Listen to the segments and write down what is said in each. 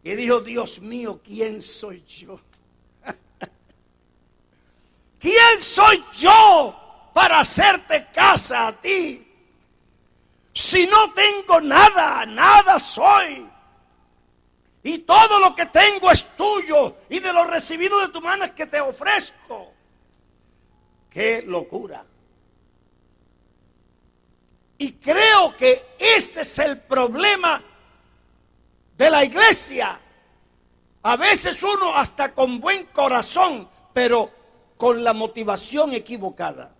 Y dijo: Dios mío, ¿quién soy yo? ¿Quién soy yo para hacerte casa a ti? Si no tengo nada, nada soy. Y todo lo que tengo es tuyo, y de lo recibido de tu mano es que te ofrezco. ¡Qué locura! Y creo que ese es el problema de la iglesia. A veces uno hasta con buen corazón, pero con la motivación equivocada,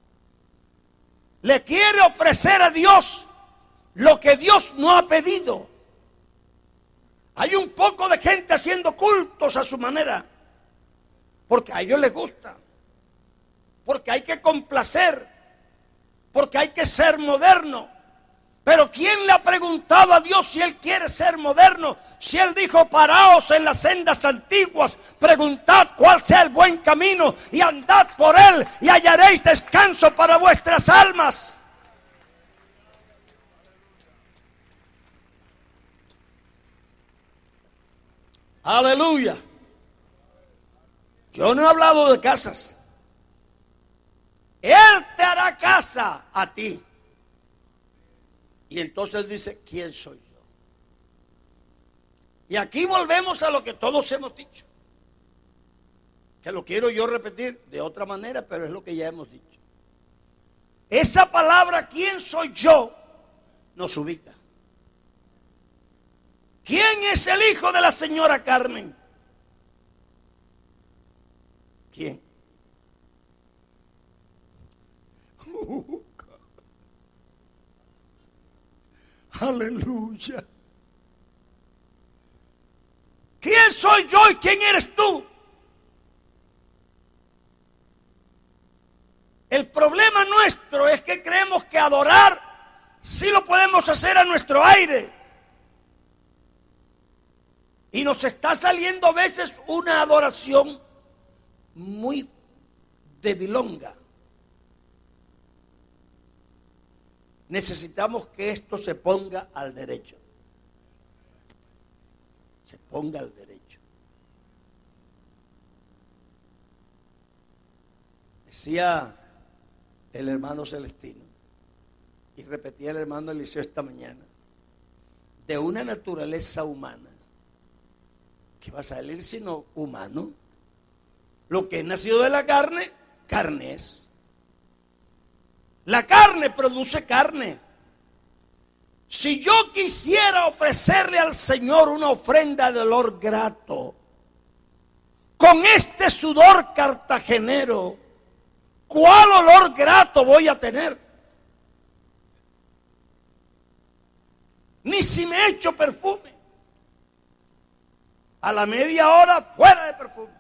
le quiere ofrecer a Dios lo que Dios no ha pedido. Hay un poco de gente haciendo cultos a su manera, porque a ellos les gusta, porque hay que complacer, porque hay que ser moderno. Pero ¿quién le ha preguntado a Dios si Él quiere ser moderno? Si Él dijo: paraos en las sendas antiguas, preguntad cuál sea el buen camino y andad por él y hallaréis descanso para vuestras almas. Aleluya. Yo no he hablado de casas. Él te hará casa a ti. Y entonces dice: ¿quién soy yo? Y aquí volvemos a lo que todos hemos dicho, que lo quiero yo repetir de otra manera, pero es lo que ya hemos dicho. Esa palabra ¿quién soy yo? Nos ubica. ¿Quién es el hijo de la señora Carmen? ¿Quién? Aleluya. ¿Quién soy yo y quién eres tú? El problema nuestro es que creemos que adorar sí lo podemos hacer a nuestro aire. Y nos está saliendo a veces una adoración muy debilonga. Necesitamos que esto se ponga al derecho. Se ponga al derecho. Decía el hermano Celestino, y repetía el hermano Eliseo esta mañana, de una naturaleza humana, ¿qué va a salir sino humano? Lo que es nacido de la carne, carne es. La carne produce carne. Si yo quisiera ofrecerle al Señor una ofrenda de olor grato, con este sudor cartagenero, ¿cuál olor grato voy a tener? Ni si me echo perfume. A la media hora fuera de perfume.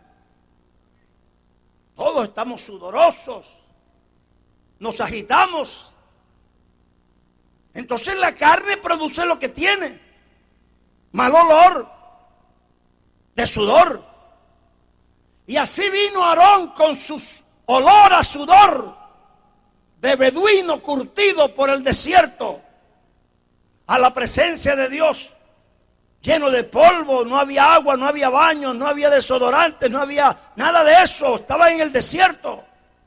Todos estamos sudorosos. Nos agitamos. Entonces la carne produce lo que tiene: mal olor de sudor. Y así vino Aarón con su olor a sudor de beduino curtido por el desierto a la presencia de Dios, lleno de polvo. No había agua, no había baño, no había desodorante, no había nada de eso. Estaba en el desierto.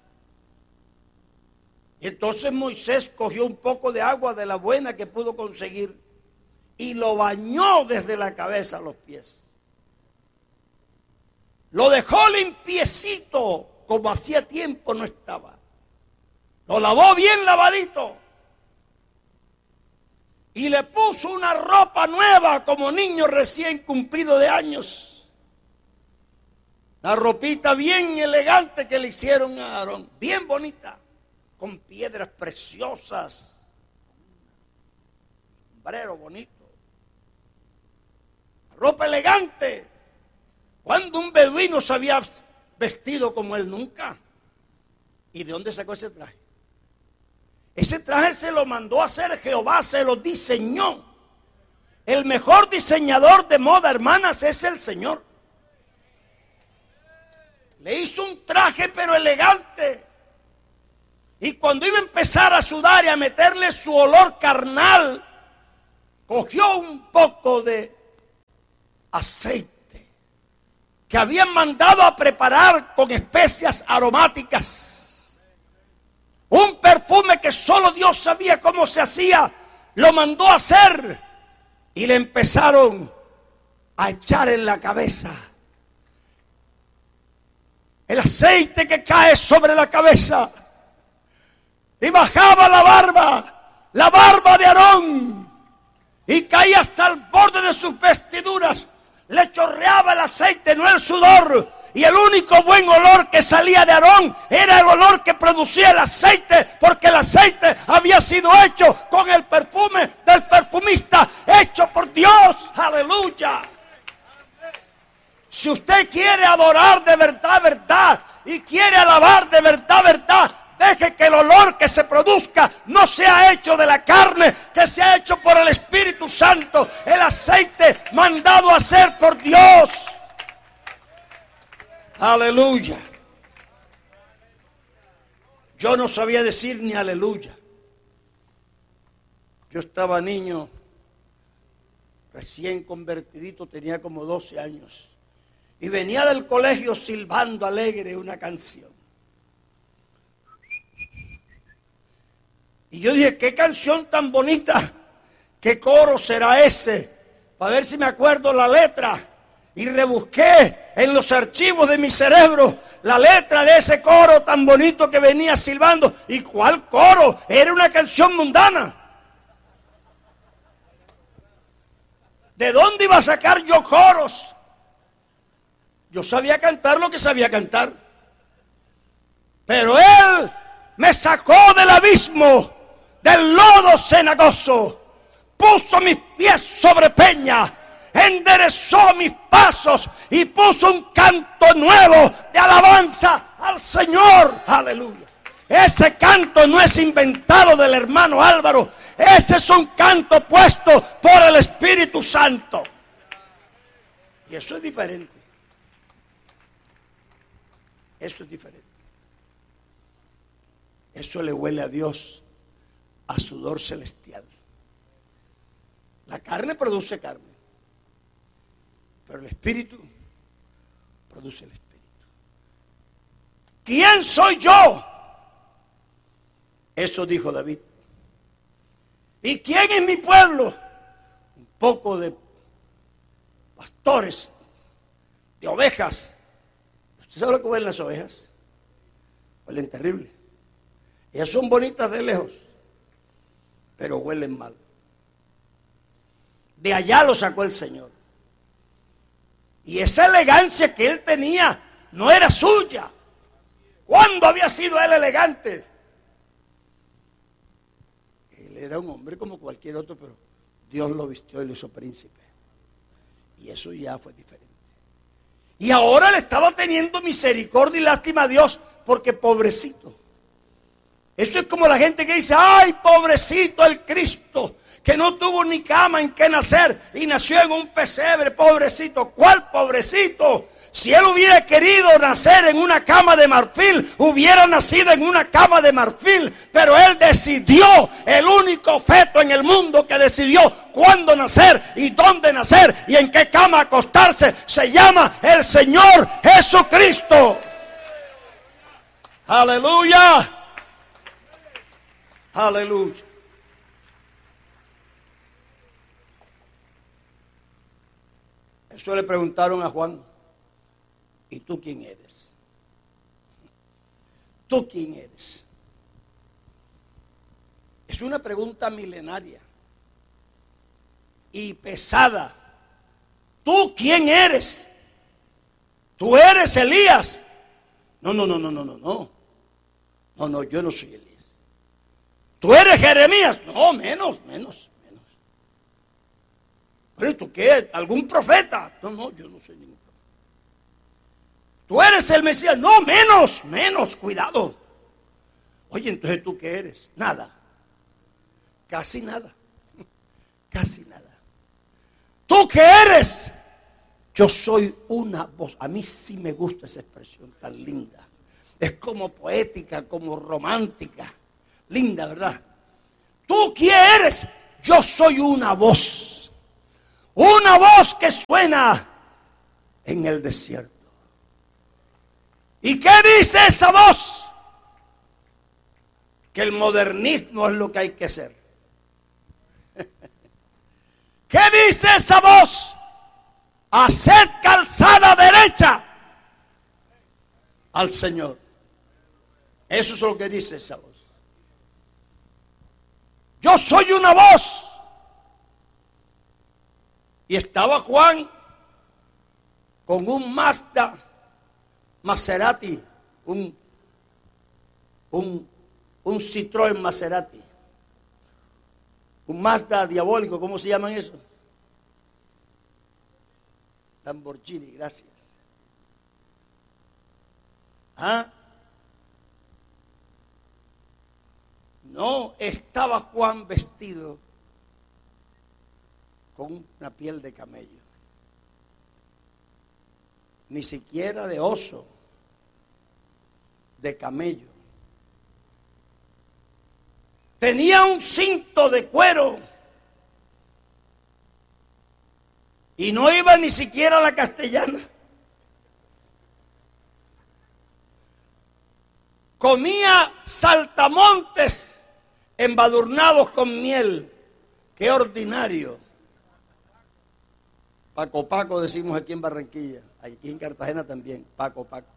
Y entonces Moisés cogió un poco de agua de la buena que pudo conseguir y lo bañó desde la cabeza a los pies. Lo dejó limpiecito como hacía tiempo no estaba. Lo lavó bien lavadito y le puso una ropa nueva como niño recién cumplido de años. La ropita bien elegante que le hicieron a Aarón, bien bonita, con piedras preciosas, sombrero bonito, ropa elegante. Cuando un beduino se había vestido como él? Nunca. ¿Y de dónde sacó ese traje? Ese traje se lo mandó a hacer Jehová, se lo diseñó. El mejor diseñador de moda, hermanas, es el Señor. Le hizo un traje pero elegante. Y cuando iba a empezar a sudar y a meterle su olor carnal, cogió un poco de aceite que habían mandado a preparar con especias aromáticas. Un perfume que solo Dios sabía cómo se hacía, lo mandó a hacer y le empezaron a echar en la cabeza. El aceite que cae sobre la cabeza y bajaba la barba de Aarón, y caía hasta el borde de sus vestiduras. Le chorreaba el aceite, no el sudor. Y el único buen olor que salía de Aarón era el olor que producía el aceite, porque el aceite había sido hecho con el perfume del perfumista, hecho por Dios. Aleluya. Si usted quiere adorar de verdad, verdad, y quiere alabar de verdad, verdad, deje que el olor que se produzca no sea hecho de la carne, que sea hecho por el Espíritu Santo, el aceite mandado a hacer por Dios. Aleluya. Yo no sabía decir ni aleluya. Yo estaba niño, recién convertidito, tenía como 12 años. Y venía del colegio silbando alegre una canción. Y yo dije, qué canción tan bonita, qué coro será ese, para ver si me acuerdo la letra. Y rebusqué en los archivos de mi cerebro la letra de ese coro tan bonito que venía silbando. ¿Y cuál coro? Era una canción mundana. ¿De dónde iba a sacar yo coros? Yo sabía cantar lo que sabía cantar. Pero Él me sacó del abismo, del lodo cenagoso, puso mis pies sobre peña, enderezó mis pasos y puso un canto nuevo de alabanza al Señor. Aleluya. Ese canto no es inventado del hermano Álvaro, ese es un canto puesto por el Espíritu Santo. Y eso es diferente. Eso es diferente. Eso le huele a Dios, a sudor celestial. La carne produce carne, pero el Espíritu produce el Espíritu. ¿Quién soy yo? Eso dijo David. ¿Y quién es mi pueblo? Un poco de pastores, de ovejas. ¿Usted sabe lo que huelen las ovejas? Huelen terrible. Ellas son bonitas de lejos, pero huelen mal. De allá lo sacó el Señor. Y esa elegancia que él tenía no era suya. ¿Cuándo había sido él elegante? Él era un hombre como cualquier otro, pero Dios lo vistió y lo hizo príncipe. Y eso ya fue diferente. Y ahora le estaba teniendo misericordia y lástima a Dios, porque pobrecito. Eso es como la gente que dice, ay, pobrecito el Cristo, que no tuvo ni cama en que nacer y nació en un pesebre, pobrecito. ¿Cuál pobrecito? Si él hubiera querido nacer en una cama de marfil, hubiera nacido en una cama de marfil. Pero él decidió, el único feto en el mundo que decidió cuándo nacer y dónde nacer y en qué cama acostarse, se llama el Señor Jesucristo. Aleluya. Aleluya. Eso le preguntaron a Juan. ¿Y tú quién eres? ¿Tú quién eres? Es una pregunta milenaria y pesada. ¿Tú quién eres? ¿Tú eres Elías? No, yo no soy Elías. ¿Tú eres Jeremías? No, menos. ¿Pero tú qué? ¿Algún profeta? No, yo no soy ningún profeta. ¿Tú eres el Mesías? No, menos, cuidado. Oye, entonces ¿tú qué eres? Nada. Casi nada. ¿Tú qué eres? Yo soy una voz. A mí sí me gusta esa expresión tan linda. Es como poética, como romántica. Linda, ¿verdad? ¿Tú quién eres? Yo soy una voz Una voz que suena en el desierto. ¿Y qué dice esa voz? Que el modernismo es lo que hay que hacer. ¿Qué dice esa voz? Haced calzada derecha al Señor. Eso es lo que dice esa voz. Yo soy una voz. Y estaba Juan con un Mazda Maserati, un Citroën Maserati, un Mazda diabólico, ¿cómo se llaman eso? Lamborghini, gracias. ¿Ah? No estaba Juan vestido con una piel de camello, ni siquiera de oso, de camello. Tenía un cinto de cuero y no iba ni siquiera a la Castellana. Comía saltamontes embadurnados con miel. ¡Qué ordinario! Paco Paco decimos aquí en Barranquilla, aquí en Cartagena también, Paco Paco.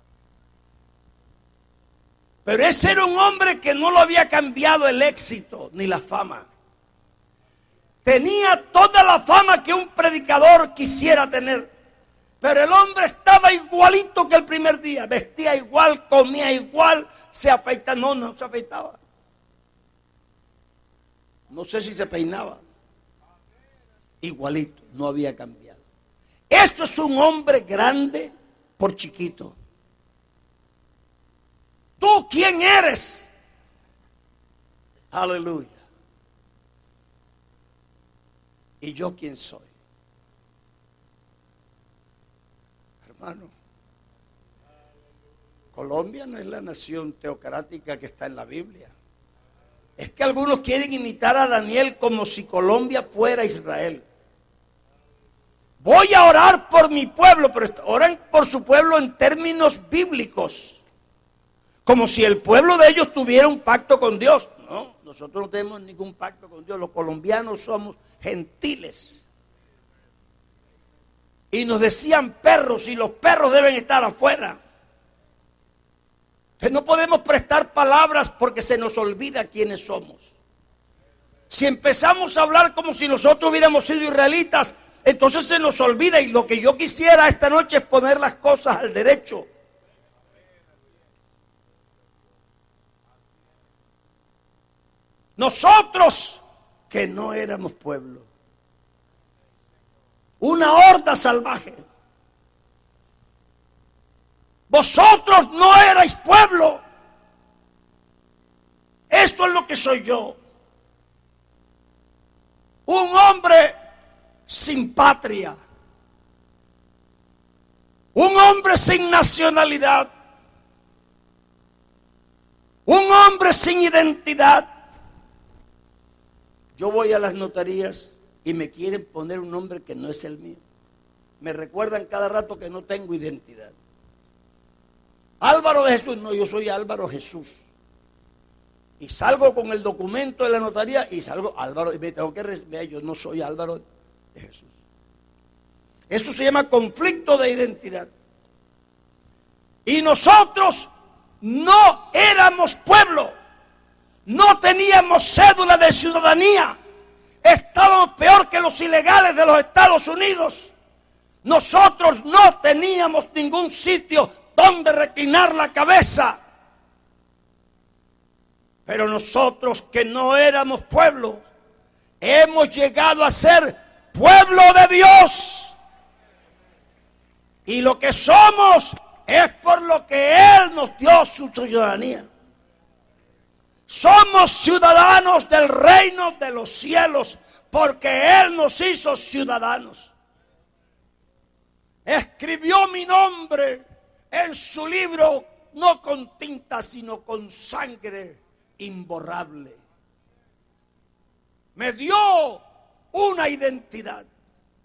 Pero ese era un hombre que no lo había cambiado el éxito ni la fama. Tenía toda la fama que un predicador quisiera tener. Pero el hombre estaba igualito que el primer día. Vestía igual, comía igual, se afeitaba. No se afeitaba. No sé si se peinaba. Igualito, no había cambiado. Eso es un hombre grande por chiquito. ¿Tú quién eres? Aleluya. ¿Y yo quién soy? Hermano, Colombia no es la nación teocrática que está en la Biblia. Es que algunos quieren imitar a Daniel como si Colombia fuera Israel. Voy a orar por mi pueblo, pero oran por su pueblo en términos bíblicos. Como si el pueblo de ellos tuviera un pacto con Dios. No, nosotros no tenemos ningún pacto con Dios. Los colombianos somos gentiles. Y nos decían perros, y los perros deben estar afuera. Que no podemos prestar palabras porque se nos olvida quiénes somos. Si empezamos a hablar como si nosotros hubiéramos sido israelitas, entonces se nos olvida. Y lo que yo quisiera esta noche es poner las cosas al derecho. Nosotros que no éramos pueblo, una horda salvaje. Vosotros no erais pueblo. Eso es lo que soy yo. Un hombre sin patria. Un hombre sin nacionalidad. Un hombre sin identidad. Yo voy a las notarías y me quieren poner un nombre que no es el mío. Me recuerdan cada rato que no tengo identidad. Álvaro de Jesús, no, yo soy Álvaro Jesús. Y salgo con el documento de la notaría y salgo Álvaro, y me tengo que ver, yo no soy Álvaro de Jesús. Eso se llama conflicto de identidad. Y nosotros no éramos pueblo. No teníamos cédula de ciudadanía. Estábamos peor que los ilegales de los Estados Unidos. Nosotros no teníamos ningún sitio donde reclinar la cabeza. Pero nosotros que no éramos pueblo, hemos llegado a ser pueblo de Dios. Y lo que somos es por lo que Él nos dio su ciudadanía. Somos ciudadanos del reino de los cielos porque Él nos hizo ciudadanos. Escribió mi nombre en su libro, no con tinta, sino con sangre imborrable. Me dio una identidad.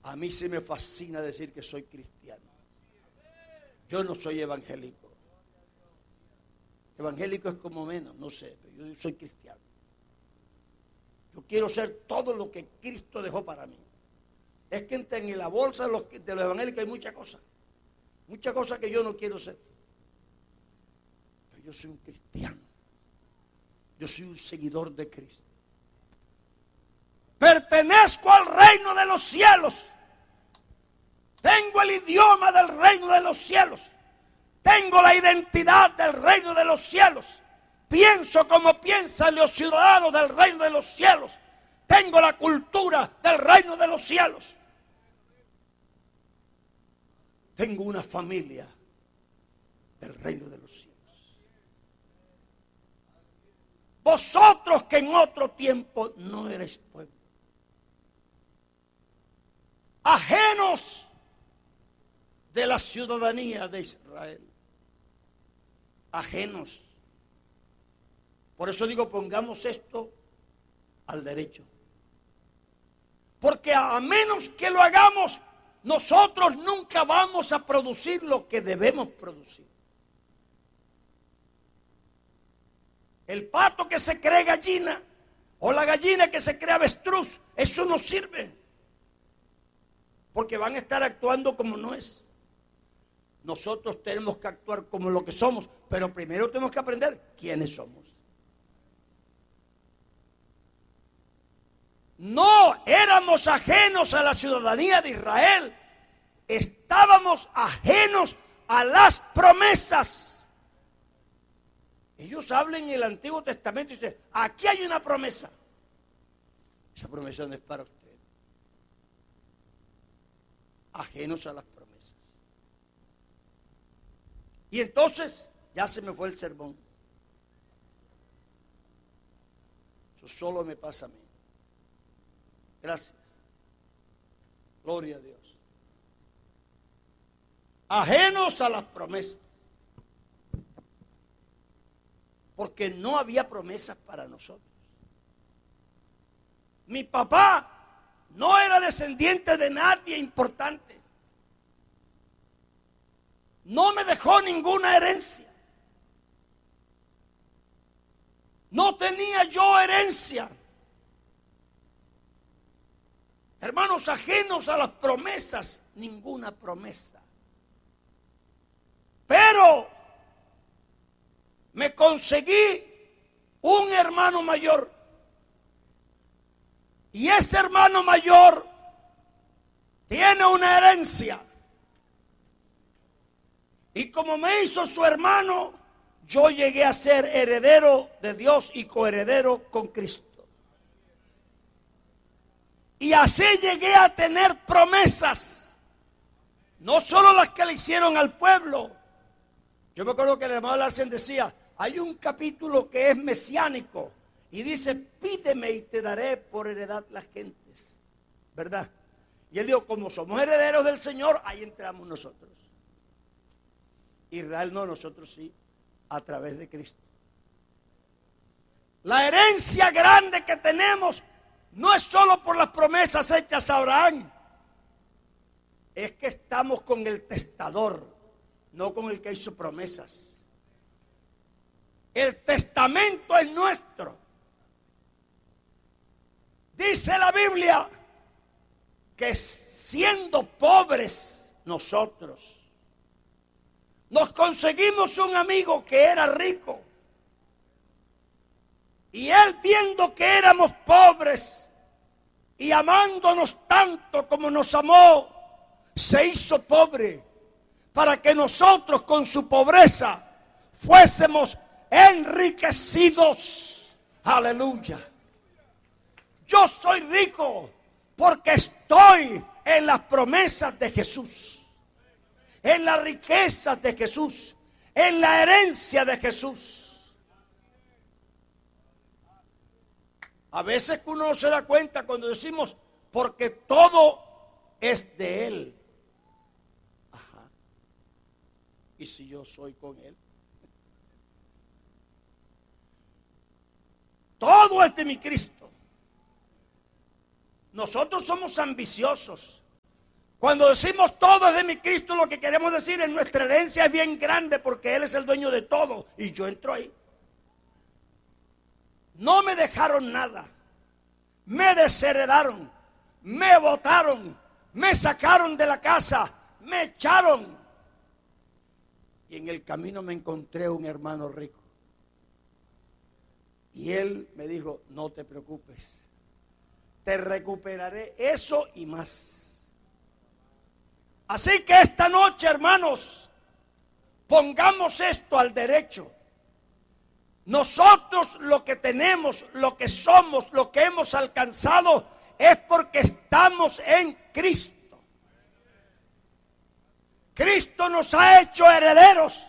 A mí sí me fascina decir que soy cristiano. Yo no soy evangélico. Evangélico es como menos, no sé, pero yo soy cristiano. Yo quiero ser todo lo que Cristo dejó para mí. Es que en la bolsa de los evangélicos hay muchas cosas que yo no quiero ser. Pero yo soy un cristiano. Yo soy un seguidor de Cristo. Pertenezco al reino de los cielos. Tengo el idioma del reino de los cielos. Tengo la identidad del reino de los cielos. Pienso como piensan los ciudadanos del reino de los cielos. Tengo la cultura del reino de los cielos. Tengo una familia del reino de los cielos. Vosotros que en otro tiempo no erais pueblo, ajenos de la ciudadanía de Israel. Ajenos. Por eso digo, pongamos esto al derecho. Porque a menos que lo hagamos, nosotros nunca vamos a producir lo que debemos producir. El pato que se cree gallina o la gallina que se cree avestruz, eso no sirve. Porque van a estar actuando como no es. Nosotros tenemos que actuar como lo que somos, pero primero tenemos que aprender quiénes somos. No éramos ajenos a la ciudadanía de Israel, estábamos ajenos a las promesas. Ellos hablan en el Antiguo Testamento y dicen, aquí hay una promesa. Esa promesa no es para usted. Ajenos a las promesas. Y entonces, ya se me fue el sermón. Eso solo me pasa a mí. Gracias. Gloria a Dios. Ajenos a las promesas. Porque no había promesas para nosotros. Mi papá no era descendiente de nadie importante. No me dejó ninguna herencia. No tenía yo herencia. Hermanos, ajenos a las promesas, ninguna promesa. Pero me conseguí un hermano mayor. Y ese hermano mayor tiene una herencia. Y como me hizo su hermano, yo llegué a ser heredero de Dios y coheredero con Cristo. Y así llegué a tener promesas. No solo las que le hicieron al pueblo. Yo me acuerdo que el hermano Larsen decía, hay un capítulo que es mesiánico. Y dice, pídeme y te daré por heredad las gentes. ¿Verdad? Y él dijo, como somos herederos del Señor, ahí entramos nosotros. Israel no, nosotros sí, a través de Cristo. La herencia grande que tenemos no es solo por las promesas hechas a Abraham. Es que estamos con el testador, no con el que hizo promesas. El testamento es nuestro. Dice la Biblia que siendo pobres nosotros, nos conseguimos un amigo que era rico. Y él, viendo que éramos pobres y amándonos tanto como nos amó, se hizo pobre para que nosotros con su pobreza fuésemos enriquecidos. Aleluya. Yo soy rico porque estoy en las promesas de Jesús, en las riquezas de Jesús, en la herencia de Jesús. A veces uno no se da cuenta cuando decimos, porque todo es de Él. Ajá. ¿Y si yo soy con Él? Todo es de mi Cristo. Nosotros somos ambiciosos. Cuando decimos todo es de mi Cristo, lo que queremos decir es nuestra herencia es bien grande porque Él es el dueño de todo y yo entro ahí. No me dejaron nada, me desheredaron, me botaron, me sacaron de la casa, me echaron. Y en el camino me encontré un hermano rico. Y él me dijo, no te preocupes, te recuperaré eso y más. Así que esta noche, hermanos, pongamos esto al derecho. Nosotros lo que tenemos, lo que somos, lo que hemos alcanzado es porque estamos en Cristo. Cristo nos ha hecho herederos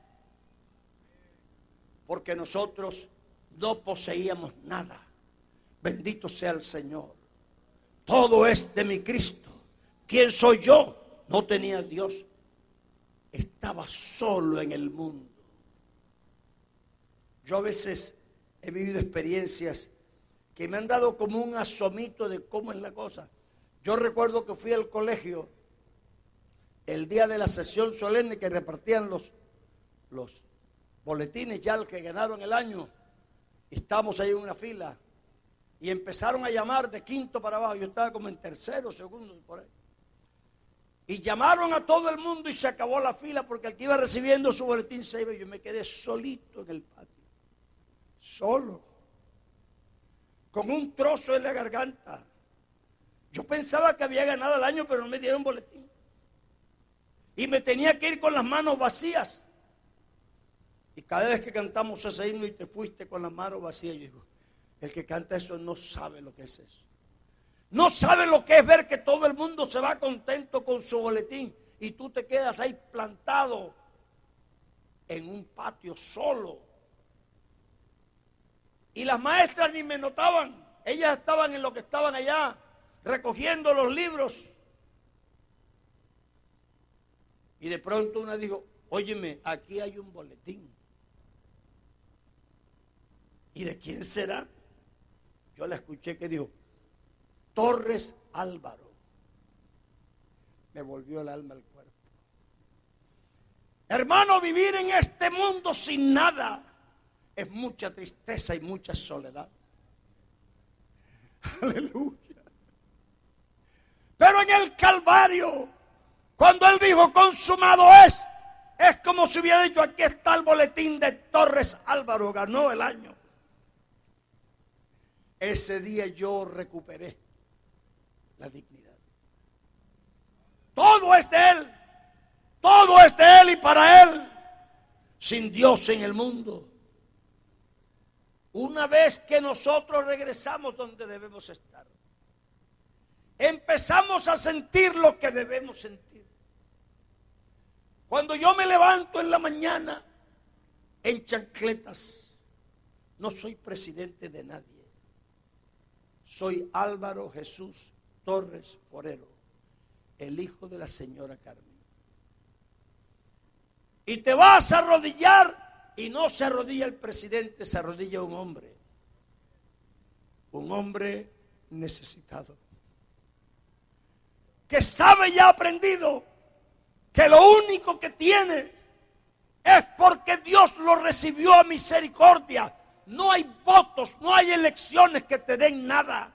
porque nosotros no poseíamos nada. Bendito sea el Señor. Todo es de mi Cristo. ¿Quién soy yo? No tenía Dios. Estaba solo en el mundo. Yo a veces he vivido experiencias que me han dado como un asomito de cómo es la cosa. Yo recuerdo que fui al colegio el día de la sesión solemne que repartían los boletines ya los que ganaron el año. Estábamos ahí en una fila y empezaron a llamar de quinto para abajo. Yo estaba como en tercero, segundo, por ahí. Y llamaron a todo el mundo y se acabó la fila porque el que iba recibiendo su boletín se iba y yo me quedé solito en el patio. Solo. Con un trozo en la garganta. Yo pensaba que había ganado el año, pero no me dieron boletín. Y me tenía que ir con las manos vacías. Y cada vez que cantamos ese himno y te fuiste con las manos vacías, yo digo, el que canta eso no sabe lo que es eso. No sabe lo que es ver que todo el mundo se va contento con su boletín y tú te quedas ahí plantado en un patio solo. Y las maestras ni me notaban. Ellas estaban en lo que estaban allá, recogiendo los libros. Y de pronto una dijo, óyeme, aquí hay un boletín. ¿Y de quién será? Yo la escuché que dijo, Torres Álvaro. Me volvió el alma al cuerpo. Hermano, vivir en este mundo sin nada es mucha tristeza y mucha soledad. Aleluya. Pero en el Calvario, cuando Él dijo consumado es como si hubiera dicho, aquí está el boletín de Torres Álvaro, ganó el año. Ese día yo recuperé la dignidad. Todo es de Él. Todo es de Él y para Él. Sin Dios en el mundo. Una vez que nosotros regresamos donde debemos estar, empezamos a sentir lo que debemos sentir. Cuando yo me levanto en la mañana en chancletas, no soy presidente de nadie. Soy Álvaro Jesús Torres Forero, el hijo de la señora Carmen. Y te vas a arrodillar y no se arrodilla el presidente, se arrodilla un hombre necesitado, que sabe y ha aprendido que lo único que tiene es porque Dios lo recibió a misericordia. No hay votos, no hay elecciones que te den nada.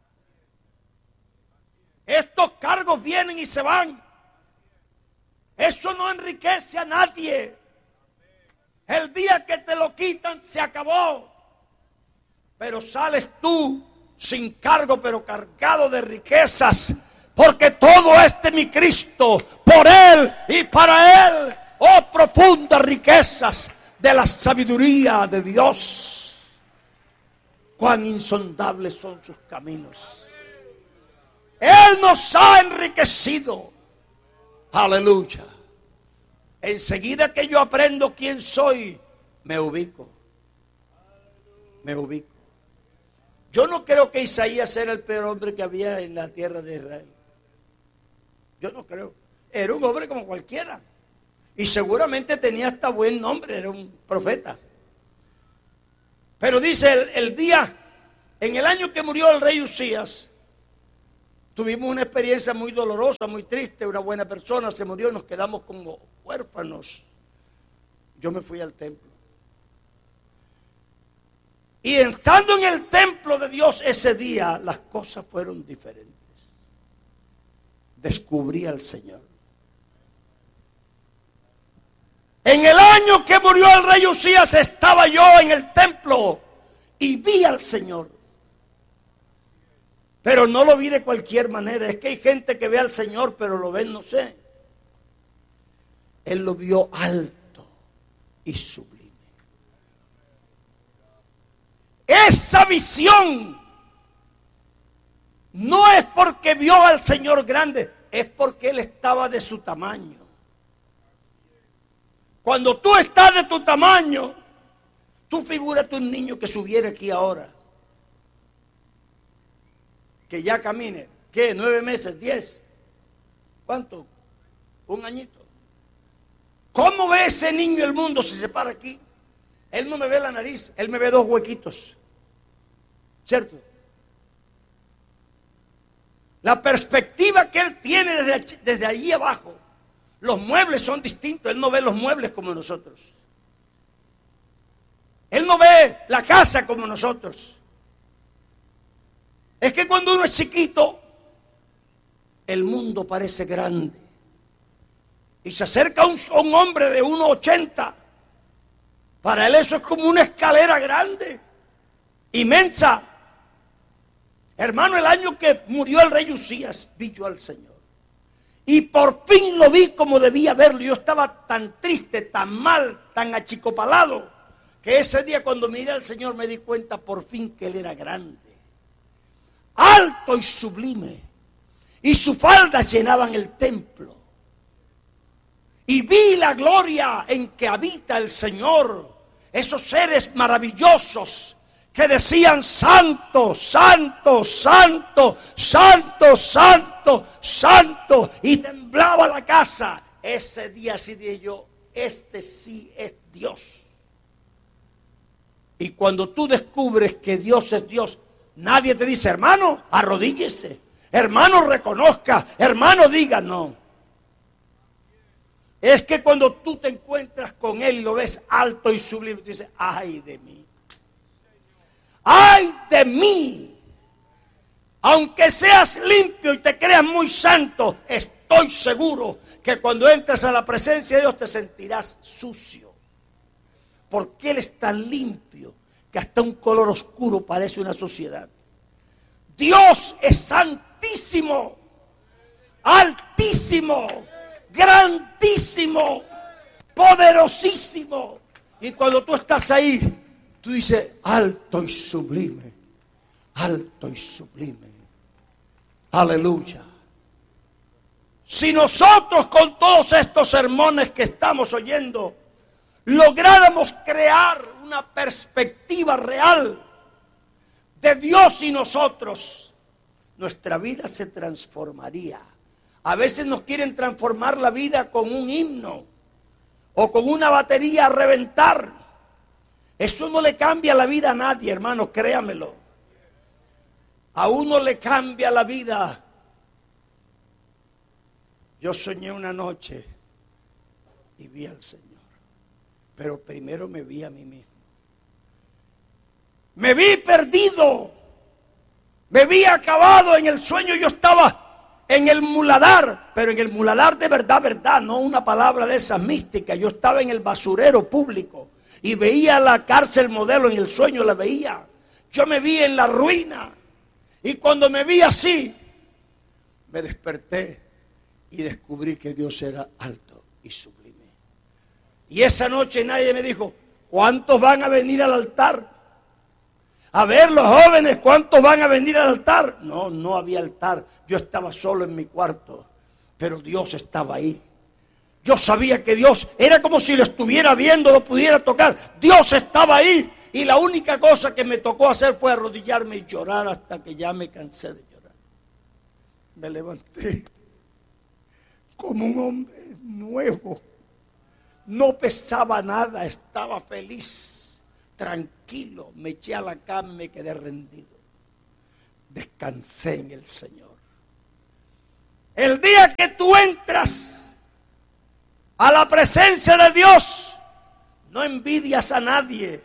Estos cargos vienen y se van. Eso no enriquece a nadie. El día que te lo quitan se acabó. Pero sales tú sin cargo, pero cargado de riquezas, porque todo es de mi Cristo, por Él y para Él. Oh, profundas riquezas de la sabiduría de Dios. Cuán insondables son sus caminos. Él nos ha enriquecido. Aleluya. Enseguida que yo aprendo quién soy, me ubico. Yo no creo que Isaías era el peor hombre que había en la tierra de Israel. Yo no creo. Era un hombre como cualquiera. Y seguramente tenía hasta buen nombre, era un profeta. Pero dice el día, en el año que murió el rey Usías, Tuvimos una experiencia muy dolorosa, muy triste. Una buena persona se murió y nos quedamos como huérfanos. Yo me fui al templo. Y estando en el templo de Dios ese día, las cosas fueron diferentes. Descubrí al Señor. En el año que murió el rey Usías, estaba yo en el templo y vi al Señor. Pero no lo vi de cualquier manera. Es que hay gente que ve al Señor, pero lo ven, no sé. Él lo vio alto y sublime. Esa visión no es porque vio al Señor grande, es porque Él estaba de su tamaño. Cuando tú estás de tu tamaño, tú figúrate un niño que subiera aquí ahora, que ya camine, ¿qué? 9 meses, 10, ¿cuánto? Un añito. ¿Cómo ve ese niño el mundo si se para aquí? Él no me ve la nariz, él me ve 2 huequitos, ¿cierto? La perspectiva que él tiene desde allí abajo, los muebles son distintos, él no ve los muebles como nosotros. Él no ve la casa como nosotros. Es que cuando uno es chiquito, el mundo parece grande. Y se acerca a un hombre de 1,80. Para él eso es como una escalera grande, inmensa. Hermano, el año que murió el rey Usías, vi yo al Señor. Y por fin lo vi como debía verlo. Yo estaba tan triste, tan mal, tan achicopalado, que ese día cuando miré al Señor me di cuenta por fin que Él era grande, alto y sublime. Y sus faldas llenaban el templo. Y vi la gloria en que habita el Señor. Esos seres maravillosos que decían santo, santo, santo, santo, santo, santo. Y temblaba la casa. Ese día sí dije yo, este sí es Dios. Y cuando tú descubres que Dios es Dios, nadie te dice, hermano, arrodíllese, hermano, reconozca, hermano, diga, no. Es que cuando tú te encuentras con Él y lo ves alto y sublime, tú dices, ay de mí. ¡Ay de mí! Aunque seas limpio y te creas muy santo, estoy seguro que cuando entres a la presencia de Dios te sentirás sucio. Porque Él es tan limpio que hasta un color oscuro parece una suciedad. Dios es santísimo, altísimo, grandísimo, poderosísimo. Y cuando tú estás ahí, tú dices, alto y sublime, alto y sublime. Aleluya. Si nosotros con todos estos sermones que estamos oyendo, lográramos crear una perspectiva real de Dios y nosotros, nuestra vida se transformaría. A veces nos quieren transformar la vida con un himno o con una batería a reventar. Eso no le cambia la vida a nadie, hermano, créamelo. A uno le cambia la vida. Yo soñé una noche y vi al Señor, pero primero me vi a mí mismo. Me vi perdido, me vi acabado en el sueño. Yo estaba en el muladar, pero en el muladar de verdad, verdad, no una palabra de esas místicas. Yo estaba en el basurero público y veía la cárcel modelo en el sueño, la veía. Yo me vi en la ruina y cuando me vi así, me desperté y descubrí que Dios era alto y sublime. Y esa noche nadie me dijo, ¿cuántos van a venir al altar? A ver, los jóvenes, ¿cuántos van a venir al altar? No, no había altar. Yo estaba solo en mi cuarto, pero Dios estaba ahí. Yo sabía que Dios era como si lo estuviera viendo, lo pudiera tocar. Dios estaba ahí y la única cosa que me tocó hacer fue arrodillarme y llorar hasta que ya me cansé de llorar. Me levanté como un hombre nuevo. No pesaba nada, estaba feliz, tranquilo. Me eché a la cama y me quedé rendido. Descansé en el Señor. El día que tú entras a la presencia de Dios, no envidias a nadie.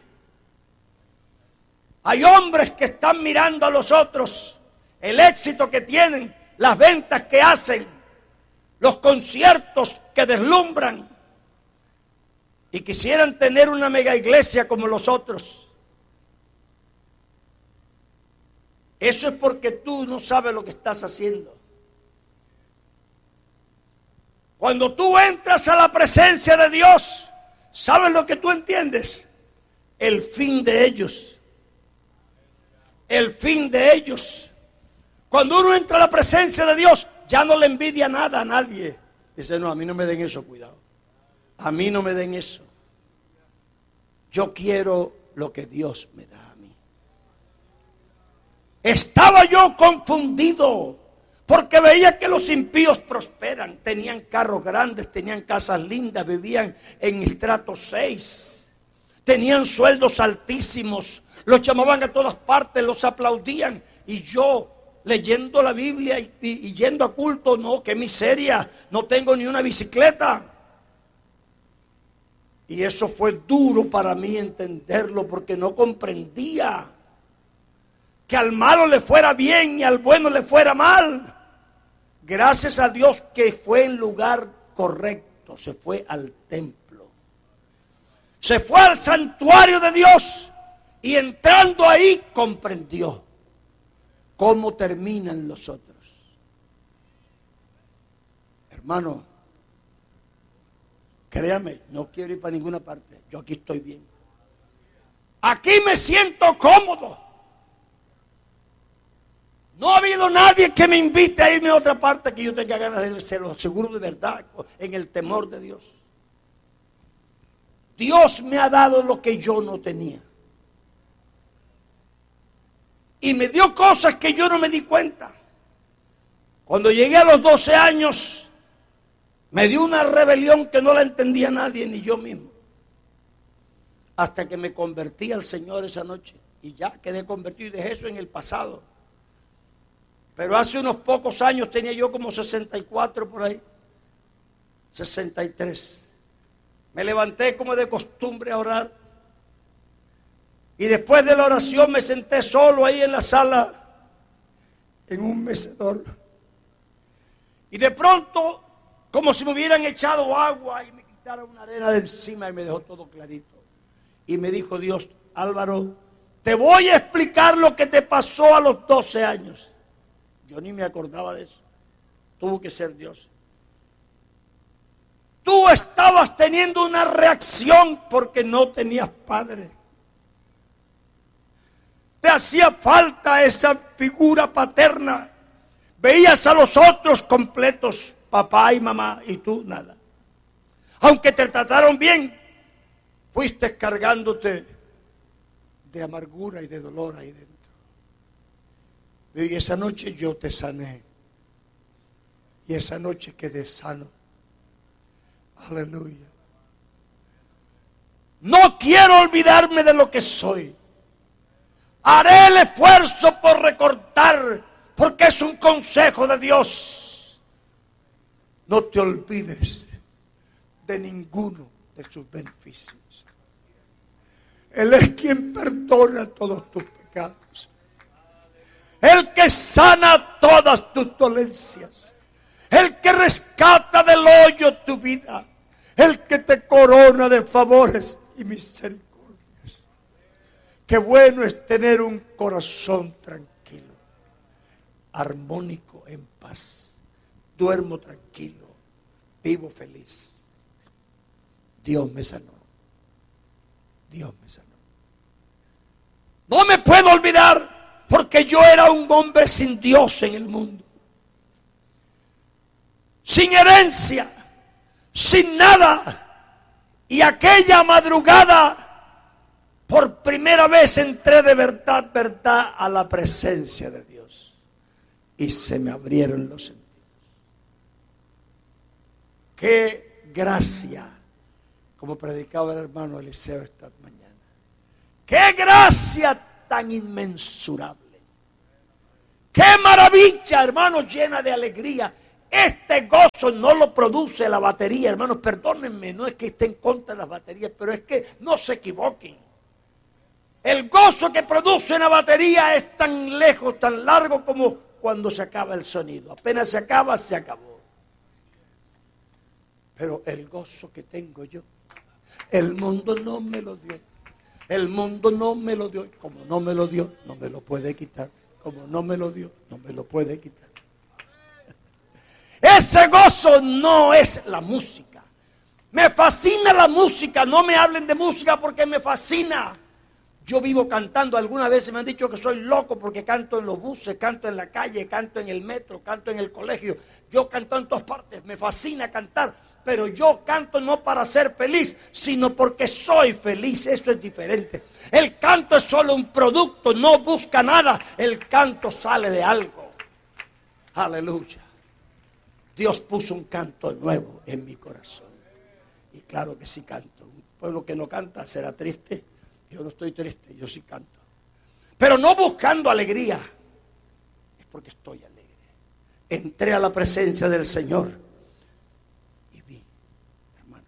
Hay hombres que están mirando a los otros, el éxito que tienen, las ventas que hacen, los conciertos que deslumbran, y quisieran tener una mega iglesia como los otros. Eso es porque tú no sabes lo que estás haciendo. Cuando tú entras a la presencia de Dios, ¿sabes lo que tú entiendes? El fin de ellos. El fin de ellos. Cuando uno entra a la presencia de Dios, ya no le envidia nada a nadie. Dice, no, a mí no me den eso, cuidado. A mí no me den eso. Yo quiero lo que Dios me da a mí. Estaba yo confundido porque veía que los impíos prosperan. Tenían carros grandes, tenían casas lindas, vivían en estrato 6. Tenían sueldos altísimos. Los llamaban a todas partes, los aplaudían. Y yo, leyendo la Biblia y yendo a culto, no, qué miseria, no tengo ni una bicicleta. Y eso fue duro para mí entenderlo, porque no comprendía que al malo le fuera bien y al bueno le fuera mal. Gracias a Dios que fue en lugar correcto, se fue al templo, se fue al santuario de Dios, y entrando ahí comprendió cómo terminan los otros. Hermano, créame, no quiero ir para ninguna parte. Yo aquí estoy bien. Aquí me siento cómodo. No ha habido nadie que me invite a irme a otra parte que yo tenga ganas de irme, se lo aseguro de verdad, en el temor de Dios. Dios me ha dado lo que yo no tenía. Y me dio cosas que yo no me di cuenta. Cuando llegué a los 12 años, me dio una rebelión que no la entendía nadie, ni yo mismo. Hasta que me convertí al Señor esa noche. Y ya quedé convertido y dejé eso en el pasado. Pero hace unos pocos años, tenía yo como 64 por ahí. 63. Me levanté como de costumbre a orar. Y después de la oración me senté solo ahí en la sala, en un mecedor. Y de pronto, como si me hubieran echado agua y me quitaron una arena de encima y me dejó todo clarito. Y me dijo Dios, Álvaro, te voy a explicar lo que te pasó a los 12 años. Yo ni me acordaba de eso. Tuvo que ser Dios. Tú estabas teniendo una reacción porque no tenías padre. Te hacía falta esa figura paterna. Veías a los otros completos, papá y mamá, y tú nada. Aunque te trataron bien, fuiste cargándote de amargura y de dolor ahí dentro. Y esa noche yo te sané. Y esa noche quedé sano. Aleluya. No quiero olvidarme de lo que soy. Haré el esfuerzo por recortar, porque es un consejo de Dios. No te olvides de ninguno de sus beneficios. Él es quien perdona todos tus pecados. El que sana todas tus dolencias. El que rescata del hoyo tu vida. El que te corona de favores y misericordias. Qué bueno es tener un corazón tranquilo, armónico, en paz. Duermo tranquilo, vivo feliz. Dios me sanó. Dios me sanó. No me puedo olvidar, porque yo era un hombre sin Dios en el mundo. Sin herencia, sin nada. Y aquella madrugada, por primera vez entré de verdad a la presencia de Dios. Y se me abrieron los sentidos. Qué gracia, como predicaba el hermano Eliseo esta mañana. Qué gracia tan inmensurable. Qué maravilla, hermanos, llena de alegría. Este gozo no lo produce la batería, hermanos, perdónenme, no es que esté en contra de las baterías, pero es que no se equivoquen. El gozo que produce una batería es tan lejos, tan largo como cuando se acaba el sonido. Apenas se acaba, se acabó. Pero el gozo que tengo yo, el mundo no me lo dio. El mundo no me lo dio. Como no me lo dio, no me lo puede quitar. Como no me lo dio, no me lo puede quitar. Ese gozo no es la música. Me fascina la música. No me hablen de música porque me fascina. Yo vivo cantando. Algunas veces me han dicho que soy loco porque canto en los buses, canto en la calle, canto en el metro, canto en el colegio. Yo canto en todas partes. Me fascina cantar. Pero yo canto no para ser feliz, sino porque soy feliz. Eso es diferente. El canto es solo un producto. No busca nada. El canto sale de algo. Aleluya. Dios puso un canto nuevo en mi corazón. Y claro que sí canto. Un pueblo que no canta será triste. Yo no estoy triste, yo sí canto. Pero no buscando alegría. Es porque estoy alegre. Entré a la presencia del Señor y vi, hermanos.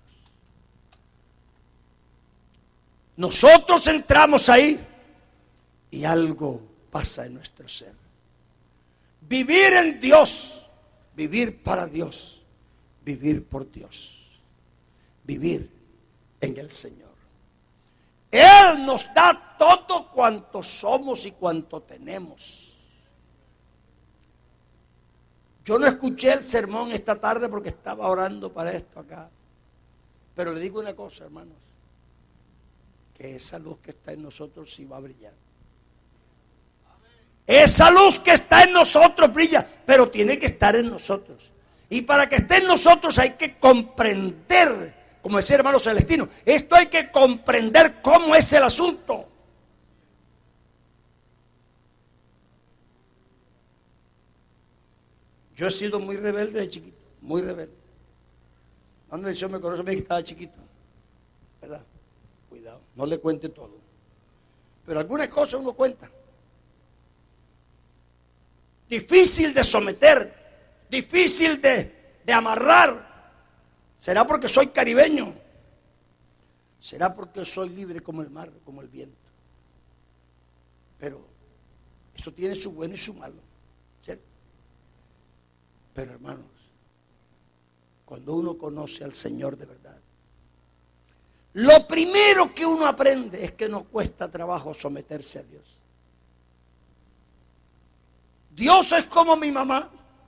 Nosotros entramos ahí y algo pasa en nuestro ser. Vivir en Dios. Vivir para Dios, vivir por Dios, vivir en el Señor. Él nos da todo cuanto somos y cuanto tenemos. Yo no escuché el sermón esta tarde porque estaba orando para esto acá. Pero le digo una cosa, hermanos, que esa luz que está en nosotros sí va a brillar. Esa luz que está en nosotros brilla, pero tiene que estar en nosotros. Y para que esté en nosotros hay que comprender, como decía hermano Celestino, esto hay que comprender cómo es el asunto. Yo he sido muy rebelde de chiquito, muy rebelde. Cuando el Señor me conoce, me dice que estaba chiquito, ¿verdad? Cuidado, no le cuente todo. Pero algunas cosas uno cuenta. Difícil de someter, difícil de amarrar. ¿Será porque soy caribeño? ¿Será porque soy libre como el mar, como el viento? Pero eso tiene su bueno y su malo, ¿cierto? Pero hermanos, cuando uno conoce al Señor de verdad, lo primero que uno aprende es que no cuesta trabajo someterse a Dios. Dios es como mi mamá.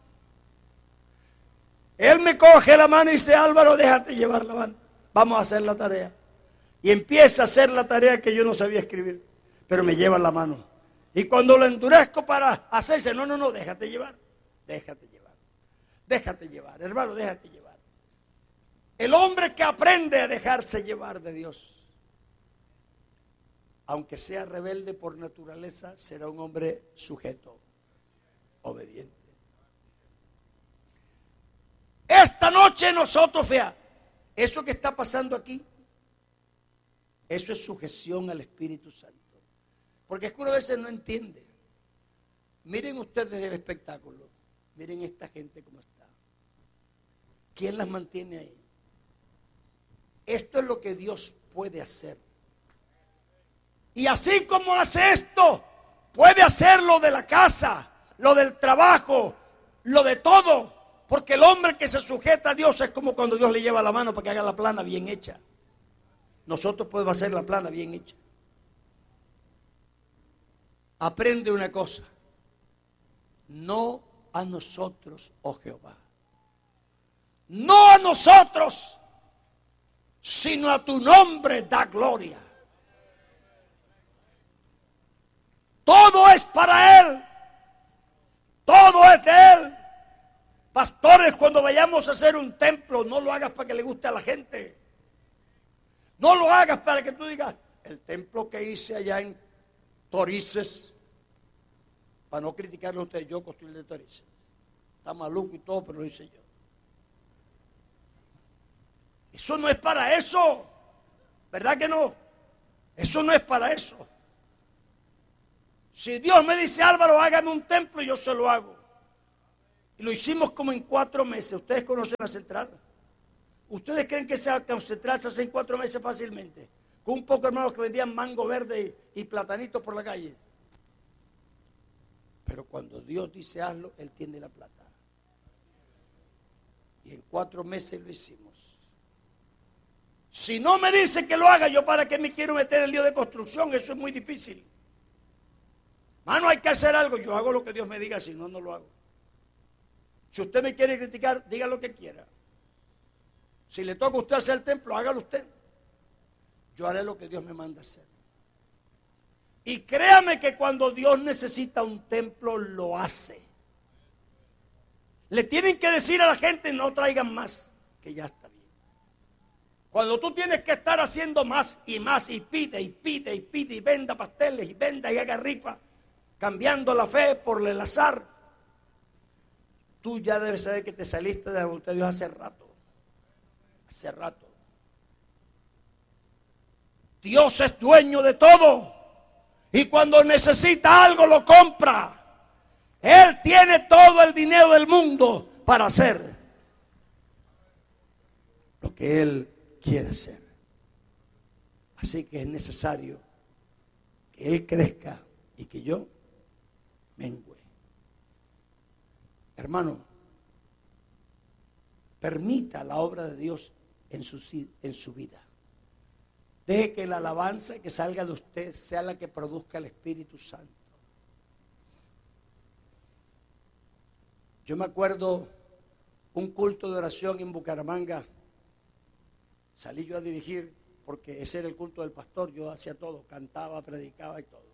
Él me coge la mano y dice, Álvaro, déjate llevar la mano. Vamos a hacer la tarea. Y empieza a hacer la tarea que yo no sabía escribir. Pero me lleva la mano. Y cuando lo endurezco para hacerse, no, déjate llevar. Déjate llevar. Déjate llevar, hermano, déjate llevar. El hombre que aprende a dejarse llevar de Dios, aunque sea rebelde por naturaleza, será un hombre sujeto, obediente. Esta noche nosotros, vea, eso que está pasando aquí, eso es sujeción al Espíritu Santo. Porque es que uno a veces no entiende. Miren ustedes el espectáculo, miren esta gente cómo está. ¿Quién las mantiene ahí? Esto es lo que Dios puede hacer. Y así como hace esto, puede hacer lo de la casa, lo del trabajo, lo de todo. Porque el hombre que se sujeta a Dios es como cuando Dios le lleva la mano para que haga la plana bien hecha. Nosotros podemos hacer la plana bien hecha. Aprende una cosa. No a nosotros, oh Jehová. No a nosotros, sino a tu nombre da gloria. Todo es para Él. Todo es de Él. Pastores, cuando vayamos a hacer un templo, no lo hagas para que le guste a la gente. No lo hagas para que tú digas, el templo que hice allá en Torices, para no criticarle a ustedes, yo construí el de Torices. Está maluco y todo, pero lo hice yo. Eso no es para eso. ¿Verdad que no? Eso no es para eso. Si Dios me dice, Álvaro, hágame un templo, yo se lo hago. Y lo hicimos como en 4 meses. Ustedes conocen la central. ¿Ustedes creen que esa central se hace en 4 meses fácilmente? Con un poco de hermanos que vendían mango verde y platanitos por la calle. Pero cuando Dios dice hazlo, Él tiene la plata. Y en 4 meses lo hicimos. Si no me dice que lo haga, yo para qué me quiero meter en el lío de construcción, eso es muy difícil. Mano, hay que hacer algo, yo hago lo que Dios me diga, si no, no lo hago. Si usted me quiere criticar, diga lo que quiera. Si le toca a usted hacer el templo, hágalo usted. Yo haré lo que Dios me manda hacer. Y créame que cuando Dios necesita un templo, lo hace. Le tienen que decir a la gente, no traigan más, que ya está bien. Cuando tú tienes que estar haciendo más, y pide, y pide, y pide, y venda pasteles, y venda, y haga rifa, cambiando la fe por el azar, tú ya debes saber que te saliste de la voluntad de Dios hace rato. Hace rato. Dios es dueño de todo. Y cuando necesita algo lo compra. Él tiene todo el dinero del mundo para hacer lo que Él quiere hacer. Así que es necesario que Él crezca y que yo mengüe. Hermano, permita la obra de Dios en su vida. Deje que la alabanza que salga de usted sea la que produzca el Espíritu Santo. Yo me acuerdo un culto de oración en Bucaramanga. Salí yo a dirigir porque ese era el culto del pastor. Yo hacía todo, cantaba, predicaba y todo.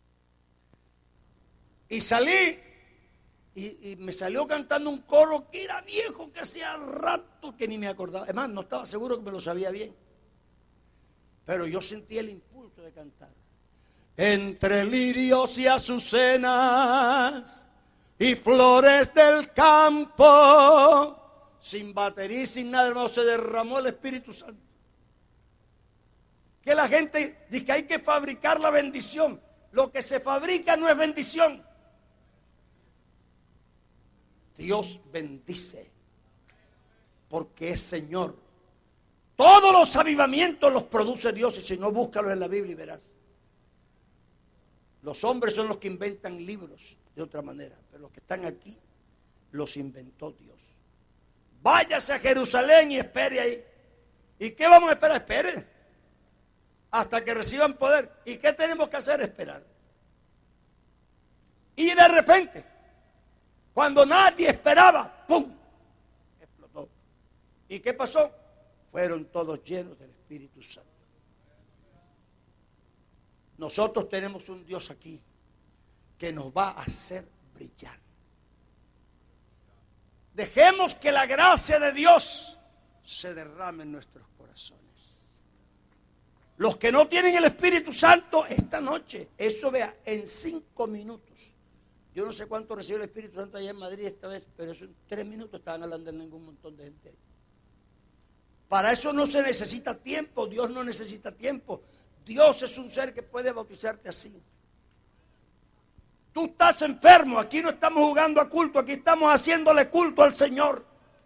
Y salí y me salió cantando un coro que era viejo, que hacía rato que ni me acordaba. Además, no estaba seguro que me lo sabía bien. Pero yo sentí el impulso de cantar. Entre lirios y azucenas y flores del campo, sin batería y sin nada, hermano, se derramó el Espíritu Santo. Que la gente dice que hay que fabricar la bendición. Lo que se fabrica no es bendición. Dios bendice porque es Señor. Todos los avivamientos los produce Dios, y si no, búscalos en la Biblia y verás. Los hombres son los que inventan libros de otra manera, pero los que están aquí los inventó Dios. Váyase a Jerusalén y espere ahí. ¿Y qué vamos a esperar? Espere hasta que reciban poder. ¿Y qué tenemos que hacer? Esperar. Y de repente, cuando nadie esperaba, ¡pum!, explotó. ¿Y qué pasó? Fueron todos llenos del Espíritu Santo. Nosotros tenemos un Dios aquí que nos va a hacer brillar. Dejemos que la gracia de Dios se derrame en nuestros corazones. Los que no tienen el Espíritu Santo, esta noche, eso vea, en 5 minutos. Yo no sé cuánto recibió el Espíritu Santo allá en Madrid esta vez, pero eso en 3 minutos estaban hablando en ningún montón de gente ahí. Para eso no se necesita tiempo, Dios no necesita tiempo. Dios es un ser que puede bautizarte así. Tú estás enfermo, aquí no estamos jugando a culto, aquí estamos haciéndole culto al Señor.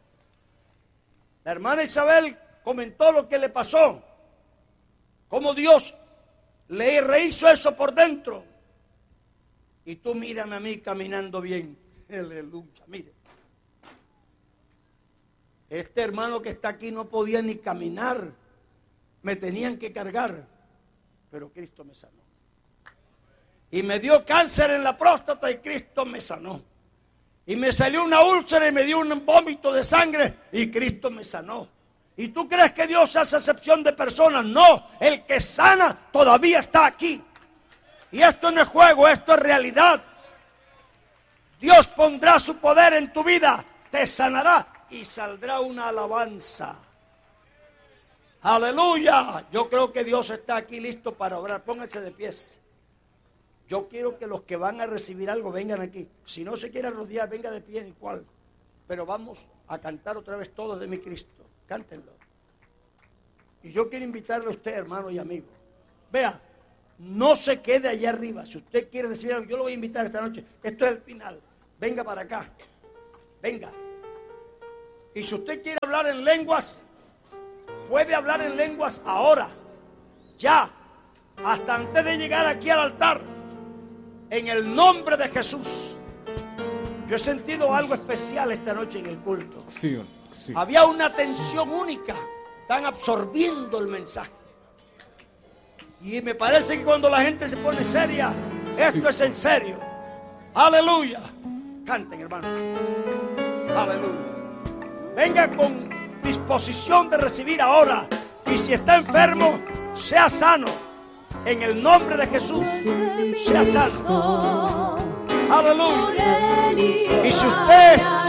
La hermana Isabel comentó lo que le pasó, cómo Dios le rehizo eso por dentro. Y tú mírame a mí caminando bien. Aleluya, mire. Este hermano que está aquí no podía ni caminar. Me tenían que cargar. Pero Cristo me sanó. Y me dio cáncer en la próstata y Cristo me sanó. Y me salió una úlcera y me dio un vómito de sangre y Cristo me sanó. ¿Y tú crees que Dios hace excepción de personas? No, el que sana todavía está aquí. Y esto no es juego, esto es realidad. Dios pondrá su poder en tu vida, te sanará y saldrá una alabanza. Aleluya. Yo creo que Dios está aquí listo para obrar. Pónganse de pies. Yo quiero que los que van a recibir algo vengan aquí. Si no se quiere rodear, venga de pie igual. Pero vamos a cantar otra vez todos de mi Cristo. Cántenlo. Y yo quiero invitarle a usted, hermano y amigo. Vea, no se quede allá arriba. Si usted quiere recibir algo, yo lo voy a invitar esta noche. Esto es el final. Venga para acá. venga. Y si usted quiere hablar en lenguas, puede hablar en lenguas ahora, ya, hasta antes de llegar aquí al altar, en el nombre de Jesús. Yo he sentido algo especial esta noche en el culto. Sí. Había una tensión única, están absorbiendo el mensaje. Y me parece que cuando la gente se pone seria, esto es en serio. Aleluya. Canten, hermano. Aleluya. Venga con disposición de recibir ahora. Y si está enfermo, sea sano. En el nombre de Jesús, sea sano. Aleluya. Y si usted